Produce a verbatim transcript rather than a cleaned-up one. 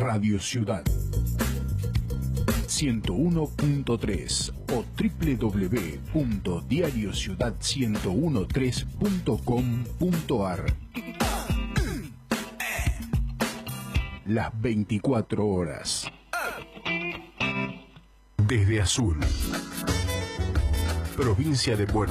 Radio Ciudad ciento uno punto tres o doble u doble u doble u punto diario ciudad ciento trece punto com punto ar. Las veinticuatro horas. Desde Azul, provincia de Buenos